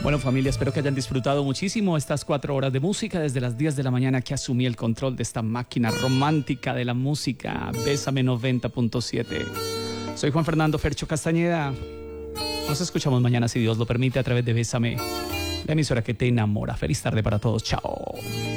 Bueno, familia, espero que hayan disfrutado muchísimo estas 4 horas de música desde las 10 de la mañana que asumí el control de esta máquina romántica de la música. Bésame 90.7. Soy Juan Fernando Fercho Castañeda. Nos escuchamos mañana, si Dios lo permite, a través de Bésame, la emisora que te enamora. Feliz tarde para todos. Chao.